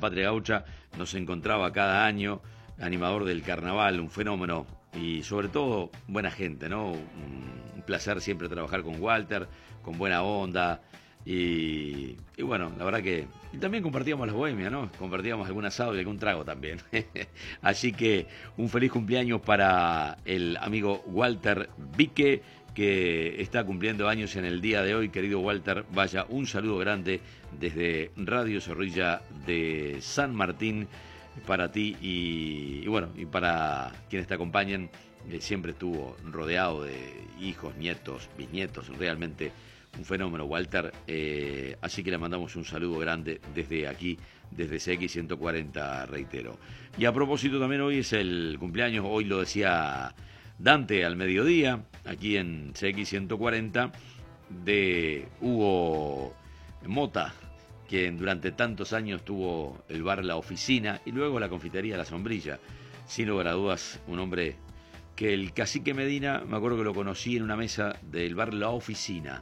Patria Gaucha nos encontraba cada año, animador del carnaval, un fenómeno y sobre todo buena gente, ¿no? Un placer siempre trabajar con Walter, con buena onda y bueno, la verdad que y también compartíamos las bohemias, ¿no? Compartíamos algún asado y algún trago también. Así que un feliz cumpleaños para el amigo Walter Vique, que está cumpliendo años en el día de hoy. Querido Walter, vaya un saludo grande desde Radio Zorrilla de San Martín para ti y bueno, y para quienes te acompañan. Siempre estuvo rodeado de hijos, nietos, bisnietos, realmente un fenómeno, Walter. Así que le mandamos un saludo grande desde aquí, desde CX 140, reitero. Y a propósito, también hoy es el cumpleaños, hoy lo decía Dante al mediodía, aquí en CX 140, de Hugo Mota, quien durante tantos años tuvo el bar La Oficina y luego la confitería La Sombrilla. Sin lugar a dudas, un hombre que el cacique Medina, me acuerdo que lo conocí en una mesa del bar La Oficina.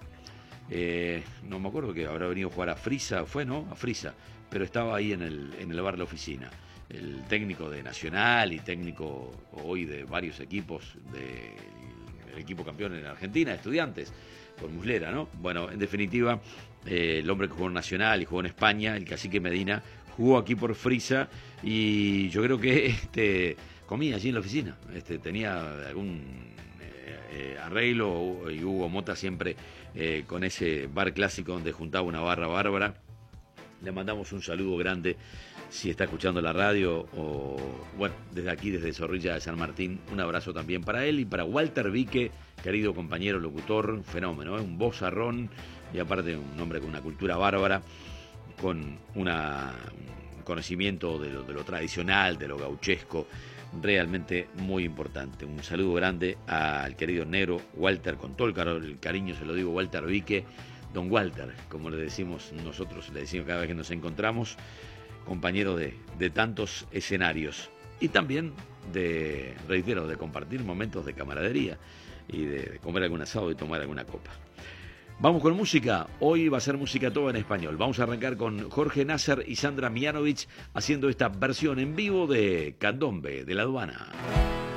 No me acuerdo que habrá venido a jugar a Frisa, a Frisa, pero estaba ahí en el bar La Oficina. El técnico de Nacional y técnico hoy de varios equipos, del equipo campeón en Argentina, Estudiantes, con Muslera, ¿no? Bueno, en definitiva, el hombre que jugó en Nacional y jugó en España, el cacique Medina, jugó aquí por Frisa y yo creo que comía allí en la oficina, tenía algún arreglo, y Hugo Mota siempre con ese bar clásico donde juntaba una barra bárbara. Le mandamos un saludo grande si está escuchando la radio o, bueno, desde aquí, desde Zorrilla de San Martín, un abrazo también para él y para Walter Vique, querido compañero locutor, un fenómeno, un vozarrón y aparte un hombre con una cultura bárbara, con un conocimiento de lo tradicional, de lo gauchesco, realmente muy importante. Un saludo grande al querido negro Walter, con todo el cariño se lo digo, Walter Vique, don Walter, como le decimos nosotros, le decimos cada vez que nos encontramos, compañero de tantos escenarios y también reitero, de compartir momentos de camaradería y de comer algún asado y tomar alguna copa. Vamos con música, hoy va a ser música toda en español. Vamos a arrancar con Jorge Nasser y Sandra Mianovich haciendo esta versión en vivo de Candombe de La Aduana.